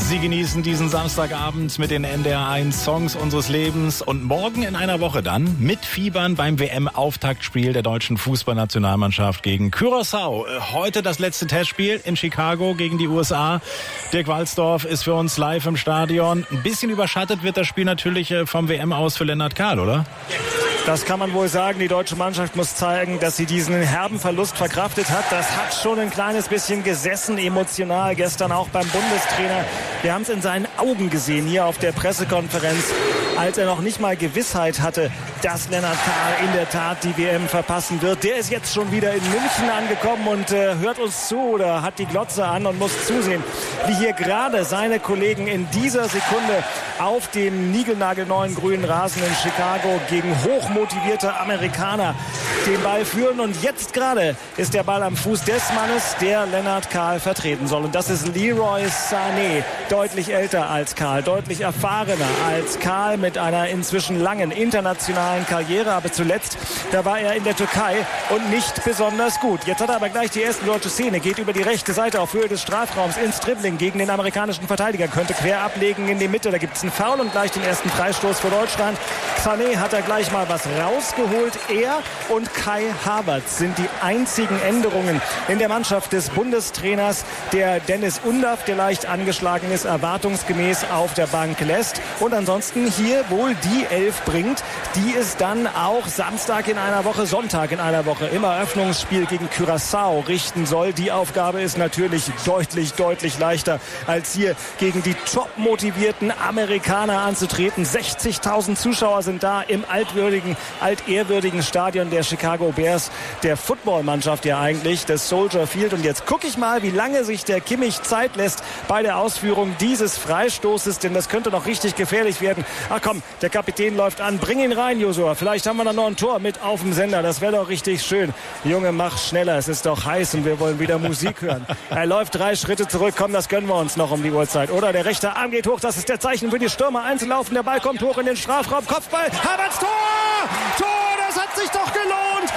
Sie genießen diesen Samstagabend mit den NDR1 Songs unseres Lebens und morgen in einer Woche dann mit Fiebern beim WM-Auftaktspiel der deutschen Fußballnationalmannschaft gegen Curaçao. Heute das letzte Testspiel in Chicago gegen die USA. Dirk Walzdorf ist für uns live im Stadion. Ein bisschen überschattet wird das Spiel natürlich vom WM aus für Lennart Kahl, oder? Das kann man wohl sagen. Die deutsche Mannschaft muss zeigen, dass sie diesen herben Verlust verkraftet hat. Das hat schon ein kleines bisschen gesessen, emotional, gestern auch beim Bundestrainer. Wir haben es in seinen Augen gesehen, hier auf der Pressekonferenz, als er noch nicht mal Gewissheit hatte, dass Lennart Kahl in der Tat die WM verpassen wird. Der ist jetzt schon wieder in München angekommen und hört uns zu oder hat die Glotze an und muss zusehen, wie hier gerade seine Kollegen in dieser Sekunde auf dem niegelnagelneuen grünen Rasen in Chicago gegen hochmotivierte Amerikaner den Ball führen. Und jetzt gerade ist der Ball am Fuß des Mannes, der Lennart Kahl vertreten soll. Und das ist Leroy Sané, deutlich älter als Kahl, deutlich erfahrener als Kahl, mit einer inzwischen langen internationalen Karriere. Aber zuletzt, da war er in der Türkei und nicht besonders gut. Jetzt hat er aber gleich die erste deutsche Szene, geht über die rechte Seite auf Höhe des Strafraums ins Dribbling gegen den amerikanischen Verteidiger, könnte quer ablegen in die Mitte. Da gibt es einen Foul und gleich den ersten Freistoß für Deutschland. Sané hat da gleich mal was rausgeholt. Er und Kai Havertz sind die einzigen Änderungen in der Mannschaft des Bundestrainers, der Dennis Undaff, der leicht angeschlagen ist, erwartungsgemäß auf der Bank lässt. Und ansonsten hier wohl die Elf bringt, die es dann auch Samstag in einer Woche, Sonntag in einer Woche im Eröffnungsspiel gegen Curaçao richten soll. Die Aufgabe ist natürlich deutlich leichter, als hier gegen die top motivierten Amerikaner anzutreten. 60.000 Zuschauer sind da im altehrwürdigen Stadion der Chicago Bears, der Footballmannschaft ja eigentlich, des Soldier Field. Und jetzt gucke ich mal, wie lange sich der Kimmich Zeit lässt bei der Ausführung dieses Freistoßes, denn das könnte noch richtig gefährlich werden. Ach komm, der Kapitän läuft an, bring ihn rein, Josua. Vielleicht haben wir dann noch ein Tor mit auf dem Sender, das wäre doch richtig schön. Junge, mach schneller, es ist doch heiß und wir wollen wieder Musik hören. Er läuft 3 Schritte zurück, komm, das gönnen wir uns noch um die Uhrzeit. Oder der rechte Arm geht hoch, das ist der Zeichen für die Stürmer einzulaufen. Der Ball kommt hoch in den Strafraum, Kopfball, Havertz, Tor! Tor, das hat sich doch gelohnt!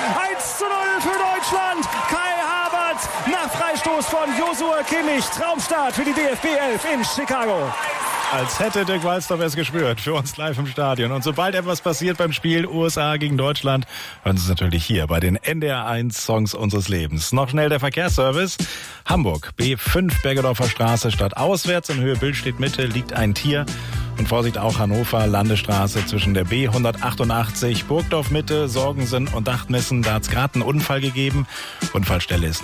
1:0 für Deutschland, Kai Havertz nach Freistoß von Joshua Kimmich. Traumstart für die DFB 11 in Chicago. Als hätte Dirk Walzdorf es gespürt, für uns live im Stadion. Und sobald etwas passiert beim Spiel USA gegen Deutschland, hören Sie es natürlich hier bei den NDR1 Songs unseres Lebens. Noch schnell der Verkehrsservice. Hamburg, B5 Bergedorfer Straße, Stadt auswärts, in Höhe Bild steht Mitte, liegt ein Tier. Und Vorsicht auch Hannover, Landesstraße zwischen der B188, Burgdorf Mitte, Sorgensen und Dachtmissen. Da hat es gerade einen Unfall gegeben. Unfallstelle ist